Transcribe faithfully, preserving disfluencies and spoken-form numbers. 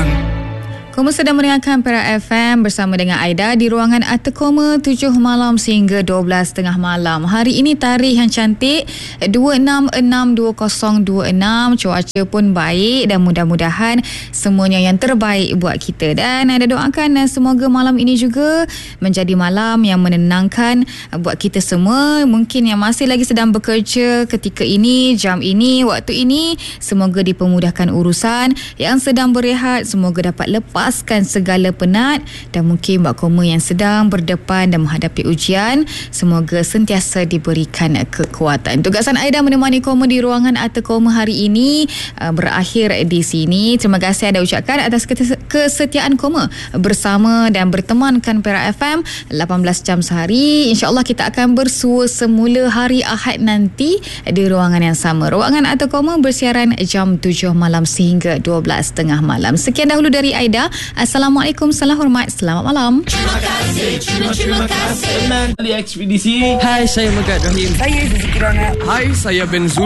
Petang. Kamu sedang mendengarkan Perak F M bersama dengan Aida di ruangan Arta Koma tujuh malam sehingga dua belas tengah malam. Hari ini tarikh yang cantik dua enam enam dua kosong dua enam. Cuaca pun baik dan mudah-mudahan semuanya yang terbaik buat kita. Dan Aida doakan semoga malam ini juga menjadi malam yang menenangkan buat kita semua. Mungkin yang masih lagi sedang bekerja ketika ini, jam ini, waktu ini, semoga dipermudahkan urusan. Yang sedang berehat semoga dapat lepas lepaskan segala penat, dan mungkin buat koma yang sedang berdepan dan menghadapi ujian, semoga sentiasa diberikan kekuatan. Tugasan Aida menemani koma di ruangan Arta Koma hari ini uh, berakhir di sini. Terima kasih Aida ucapkan atas kesetiaan koma bersama dan bertemankan Perak F M lapan belas jam sehari. InsyaAllah kita akan bersua semula hari Ahad nanti di ruangan yang sama. Ruangan Arta Koma bersiaran jam tujuh malam sehingga dua belas tengah malam. Sekian dahulu dari Aida. Assalamualaikum, salam hormat, selamat malam. Terima kasih, terima, terima kasih. Ahli ekspedisi. Hai, saya Megat Rahim. Saya Suzuki Rana. Hai, saya Ben Zul.